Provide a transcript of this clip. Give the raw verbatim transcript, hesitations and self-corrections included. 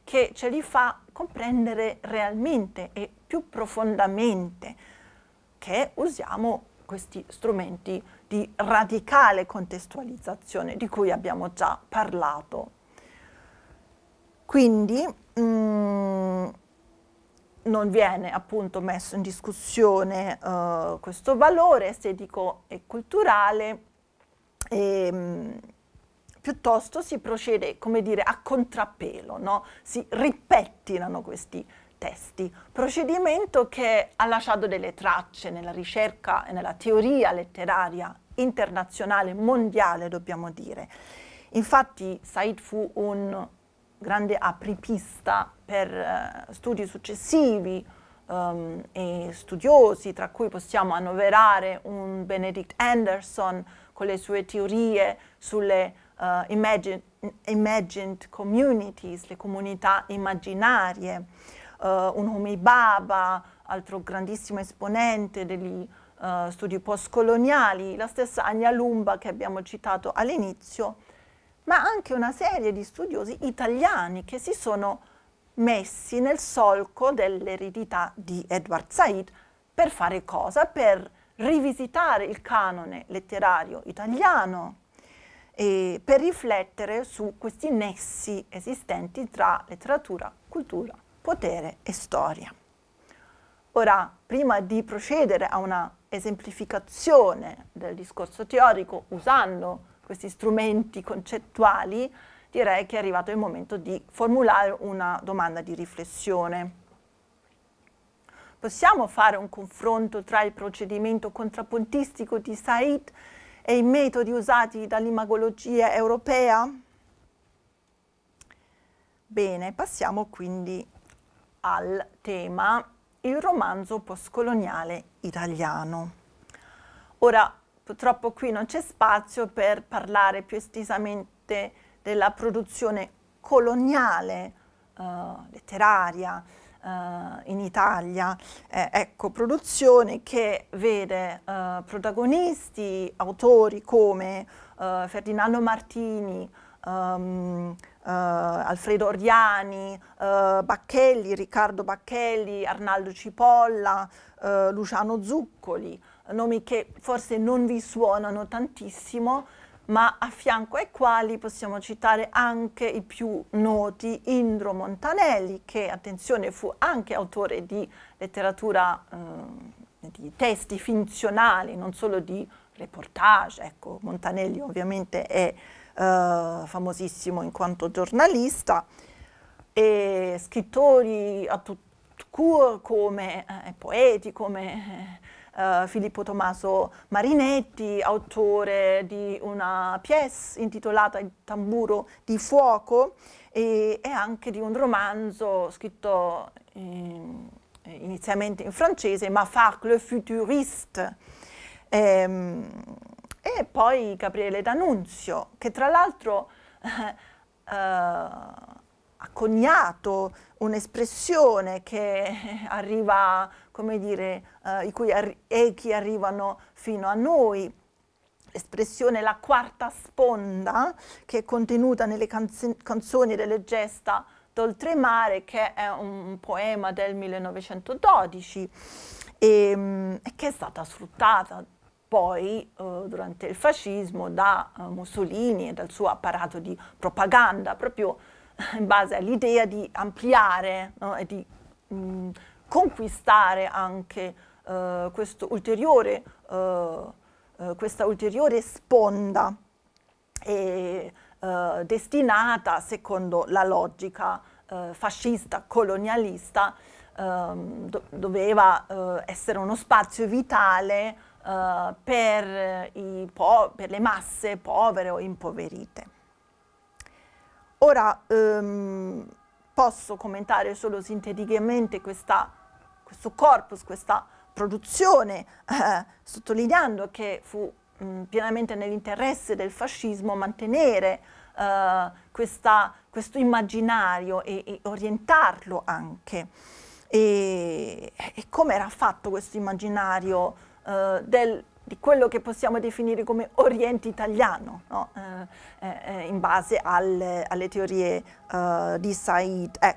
che ce li fa comprendere realmente e più profondamente, che usiamo questi strumenti di radicale contestualizzazione di cui abbiamo già parlato. Quindi mh, non viene appunto messo in discussione uh, questo valore estetico e culturale, e, mh, piuttosto si procede, come dire, a contrappelo, no? Si ripettinano questi testi, procedimento che ha lasciato delle tracce nella ricerca e nella teoria letteraria internazionale, mondiale, dobbiamo dire. Infatti Said fu un grande apripista per uh, studi successivi um, e studiosi, tra cui possiamo annoverare un Benedict Anderson con le sue teorie sulle uh, imagined, imagined communities, le comunità immaginarie, uh, un Homi Bhabha, altro grandissimo esponente degli uh, studi postcoloniali, la stessa Anja Lumba che abbiamo citato all'inizio, ma anche una serie di studiosi italiani che si sono messi nel solco dell'eredità di Edward Said per fare cosa? Per rivisitare il canone letterario italiano e per riflettere su questi nessi esistenti tra letteratura, cultura, potere e storia. Ora, prima di procedere a una esemplificazione del discorso teorico usando questi strumenti concettuali, direi che è arrivato il momento di formulare una domanda di riflessione. Possiamo fare un confronto tra il procedimento contrappuntistico di Said e i metodi usati dall'imagologia europea? Bene, passiamo quindi al tema, il romanzo postcoloniale italiano. Ora, purtroppo qui non c'è spazio per parlare più estesamente della produzione coloniale, eh, letteraria, eh, in Italia. Eh, ecco, produzione che vede eh, protagonisti, autori come eh, Ferdinando Martini, um, Uh, Alfredo Oriani, uh, Bacchelli, Riccardo Bacchelli, Arnaldo Cipolla, uh, Luciano Zuccoli, nomi che forse non vi suonano tantissimo, ma a fianco ai quali possiamo citare anche i più noti Indro Montanelli, che, attenzione, fu anche autore di letteratura, uh, di testi finzionali, non solo di reportage. Ecco, Montanelli ovviamente è Uh, famosissimo in quanto giornalista, e scrittori a tout court come eh, poeti come eh, Filippo Tommaso Marinetti, autore di una pièce intitolata Il tamburo di fuoco e, e anche di un romanzo scritto in, inizialmente in francese, Mafar le futuriste. Ehm, E poi Gabriele D'Annunzio, che tra l'altro eh, eh, ha coniato un'espressione che arriva, come dire, eh, i cui arri- echi arrivano fino a noi, l'espressione la quarta sponda, che è contenuta nelle canz- canzoni delle gesta d'oltremare, che è un poema del millenovecentododici e, e che è stata sfruttata poi eh, durante il fascismo da eh, Mussolini e dal suo apparato di propaganda, proprio in base all'idea di ampliare, no, e di mh, conquistare anche eh, questo ulteriore, eh, eh, questa ulteriore sponda e, eh, destinata, secondo la logica eh, fascista colonialista, eh, do- doveva eh, essere uno spazio vitale Uh, per, i po- per le masse povere o impoverite. Ora um, posso commentare solo sinteticamente questa, questo corpus, questa produzione, eh, sottolineando che fu mh, pienamente nell'interesse del fascismo mantenere uh, questa, questo immaginario e, e orientarlo anche. E, e come era fatto questo immaginario Uh, del, di quello che possiamo definire come Oriente italiano, no? uh, eh, in base alle, alle teorie uh, di Said.